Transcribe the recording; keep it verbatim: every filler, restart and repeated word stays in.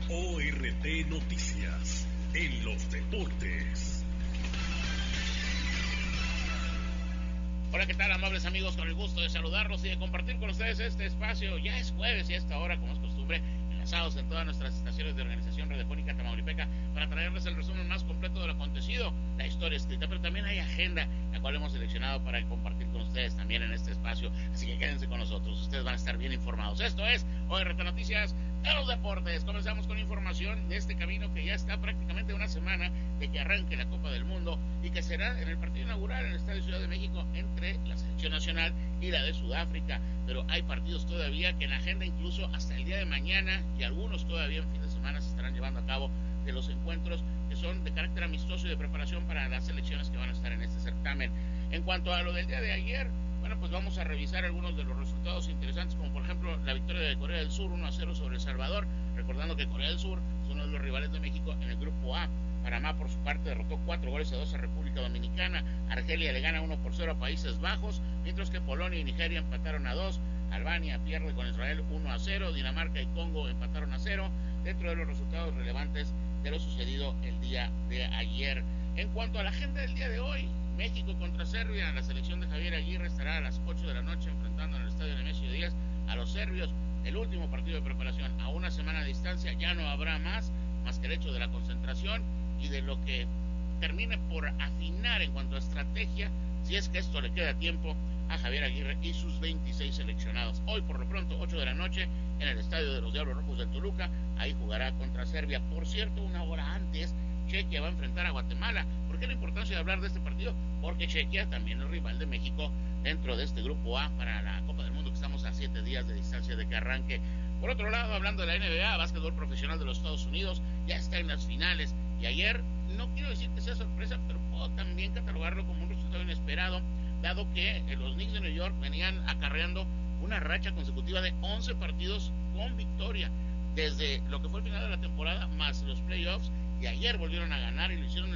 O R T Noticias, en los deportes. Hola, ¿qué tal, amables amigos? Con el gusto de saludarlos y de compartir con ustedes este espacio. Ya es jueves y a esta hora, como es costumbre, enlazados en todas nuestras estaciones de Organización Radiofónica Tamaulipeca para traerles el resumen más completo de lo acontecido, la historia escrita, pero también hay agenda, la cual hemos seleccionado para compartir con ustedes también en este espacio. Así que quédense con nosotros, ustedes van a estar bien informados. Esto es O R T Noticias de los Deportes. Comenzamos con información de este camino que ya está prácticamente una semana de que arranque la Copa del Mundo y que será en el partido inaugural en el Estadio Ciudad de México entre la selección nacional y la de Sudáfrica. Pero hay partidos todavía que en la agenda, incluso hasta el día de mañana, y algunos todavía en fin de semana se estarán llevando a cabo de los encuentros que son de carácter amistoso y de preparación para las selecciones que van a estar en este certamen. En cuanto a lo del día de ayer, bueno, pues vamos a revisar algunos de los resultados interesantes, como por ejemplo la victoria de Corea del Sur uno a cero sobre El Salvador, recordando que Corea del Sur es uno de los rivales de México en el grupo A. Panamá, por su parte, derrotó cuatro goles a dos a República Dominicana. Argelia le gana uno por cero a Países Bajos, mientras que Polonia y Nigeria empataron a dos. Albania pierde con Israel uno a cero. Dinamarca y Congo empataron a cero, dentro de los resultados relevantes de lo sucedido el día de ayer. En cuanto a la agenda del día de hoy, México contra Serbia. La selección de Javier Aguirre estará a las ocho de la noche enfrentando en el estadio Nemesio Díaz a los serbios. El último partido de preparación a una semana de distancia. Ya no habrá más, más que el hecho de la concentración y de lo que termine por afinar en cuanto a estrategia, si es que esto le queda tiempo a Javier Aguirre y sus veintiséis seleccionados. Hoy por lo pronto, ocho de la noche, en el estadio de los Diablos Rojos del Toluca. Ahí jugará contra Serbia. Por cierto, una hora antes, Chequia va a enfrentar a Guatemala. ¿Por qué la importancia de hablar de este partido? Porque Chequia también es rival de México dentro de este grupo A para la Copa del Mundo, que estamos a siete días de distancia de que arranque. Por otro lado, hablando de la N B A, básquetbol profesional de los Estados Unidos, ya está en las finales. Y ayer, no quiero decir que sea sorpresa, pero puedo también catalogarlo como un resultado inesperado, dado que los Knicks de New York venían acarreando una racha consecutiva de once partidos con victoria, desde lo que fue el final de la temporada, más los playoffs, y ayer volvieron a ganar y lo hicieron